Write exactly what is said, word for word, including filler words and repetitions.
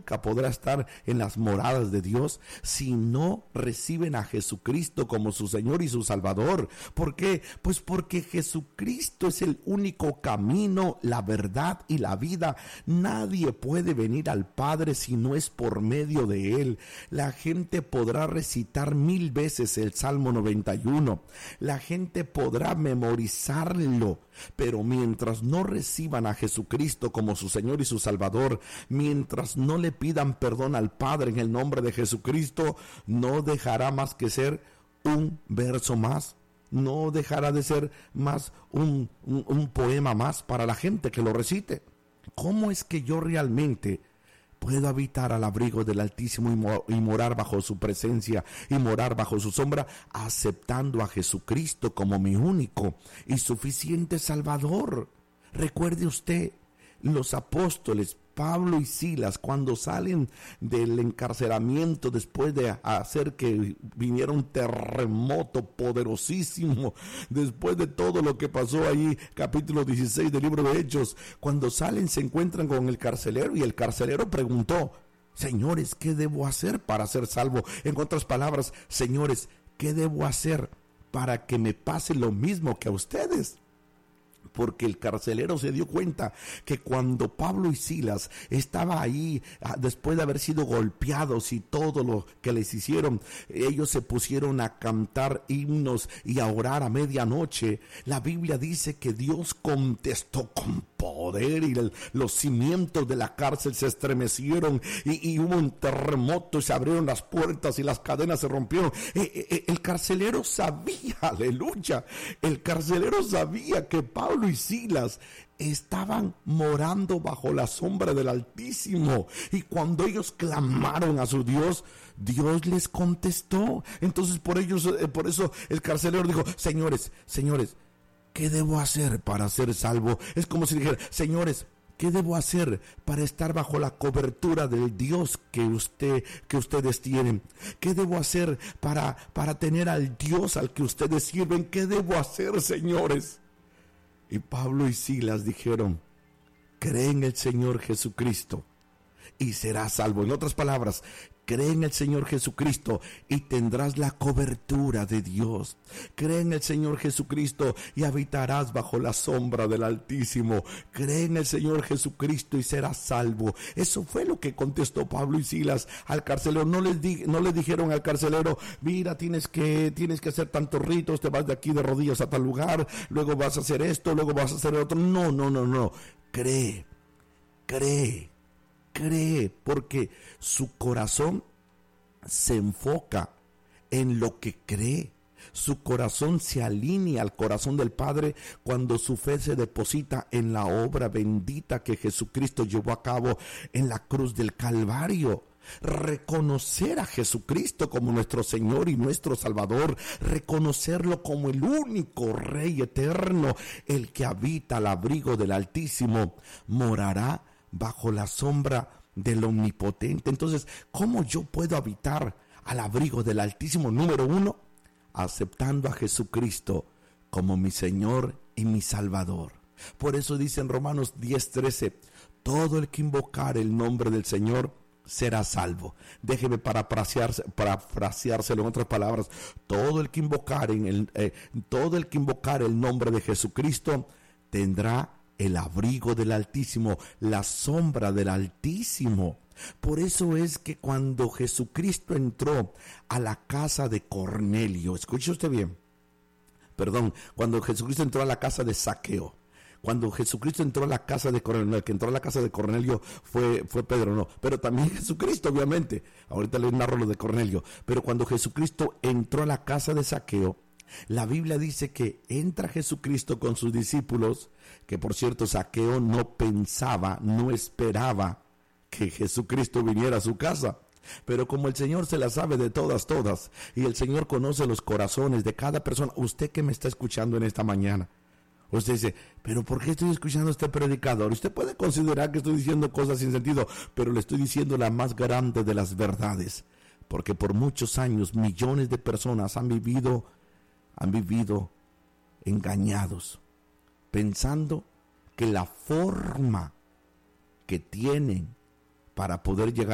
nunca podrá estar en las moradas de Dios si no reciben a Jesucristo como su Señor y su Salvador. ¿Por qué? Pues porque Jesucristo es el único camino, la verdad y la vida. Nadie puede venir al Padre si no es por medio de Él. La gente podrá recitar mil veces el Salmo noventa y uno. La gente podrá memorizarlo, pero mientras no reciban a Jesucristo como su Señor y su Salvador, mientras no le pidan perdón al Padre en el nombre de Jesucristo, no dejará más que ser un verso más. No dejará de ser más un, un, un poema más para la gente que lo recite. ¿Cómo es que yo realmente puedo habitar al abrigo del Altísimo y, mo- y morar bajo su presencia y morar bajo su sombra, aceptando a Jesucristo como mi único y suficiente Salvador? Recuerde usted, los apóstoles Pablo y Silas, cuando salen del encarcelamiento después de hacer que viniera un terremoto poderosísimo, después de todo lo que pasó ahí, capítulo dieciséis del libro de Hechos, cuando salen se encuentran con el carcelero y el carcelero preguntó: señores, ¿qué debo hacer para ser salvo? En otras palabras, señores, ¿qué debo hacer para que me pase lo mismo que a ustedes? Porque el carcelero se dio cuenta que cuando Pablo y Silas estaban ahí, después de haber sido golpeados y todo lo que les hicieron, ellos se pusieron a cantar himnos y a orar a medianoche. La Biblia dice que Dios contestó con poder y el, los cimientos de la cárcel se estremecieron y, y hubo un terremoto y se abrieron las puertas y las cadenas se rompieron. Eh, eh, el carcelero sabía, aleluya, el carcelero sabía que Pablo y Silas estaban morando bajo la sombra del Altísimo, y cuando ellos clamaron a su Dios, Dios les contestó. Entonces por ellos, por eso el carcelero dijo: señores, señores, ¿qué debo hacer para ser salvo? Es como si dijera: señores, ¿qué debo hacer para estar bajo la cobertura del Dios que usted, que ustedes tienen? ¿Qué debo hacer para, para tener al Dios al que ustedes sirven? ¿Qué debo hacer, señores? Y Pablo y Silas dijeron: cree en el Señor Jesucristo y serás salvo. En otras palabras, cree en el Señor Jesucristo y tendrás la cobertura de Dios. Cree en el Señor Jesucristo y habitarás bajo la sombra del Altísimo. Cree en el Señor Jesucristo y serás salvo. Eso fue lo que contestó Pablo y Silas al carcelero. No les, di, no le dijeron al carcelero: mira, tienes que, tienes que hacer tantos ritos, te vas de aquí de rodillas a tal lugar, luego vas a hacer esto, luego vas a hacer otro. No, no, no, no. Cree, cree. Cree, porque su corazón se enfoca en lo que cree. Su corazón se alinea al corazón del Padre cuando su fe se deposita en la obra bendita que Jesucristo llevó a cabo en la cruz del Calvario. Reconocer a Jesucristo como nuestro Señor y nuestro Salvador, reconocerlo como el único Rey eterno, el que habita al abrigo del Altísimo, morará bajo la sombra del Omnipotente. Entonces, ¿cómo yo puedo habitar al abrigo del Altísimo? Número uno, aceptando a Jesucristo como mi Señor y mi Salvador. Por eso dice en Romanos diez trece: todo el que invocar el nombre del Señor será salvo. Déjeme parafraseárselo en otras palabras: todo el que invocar en el, eh, todo el que invocar el nombre de Jesucristo tendrá el abrigo del Altísimo, la sombra del Altísimo. Por eso es que cuando Jesucristo entró a la casa de Cornelio, escuche usted bien, perdón, cuando Jesucristo entró a la casa de Zaqueo, cuando Jesucristo entró a la casa de Cornelio, el que entró a la casa de Cornelio fue, fue Pedro, no, pero también Jesucristo, obviamente. Ahorita les narro lo de Cornelio. Pero cuando Jesucristo entró a la casa de Zaqueo, la Biblia dice que entra Jesucristo con sus discípulos, que por cierto Zaqueo no pensaba, no esperaba que Jesucristo viniera a su casa. Pero como el Señor se la sabe de todas, todas, y el Señor conoce los corazones de cada persona, usted que me está escuchando en esta mañana, usted dice: pero ¿por qué estoy escuchando a este predicador? Usted puede considerar que estoy diciendo cosas sin sentido, pero le estoy diciendo la más grande de las verdades, porque por muchos años millones de personas han vivido han vivido engañados, pensando que la forma que tienen para poder llegar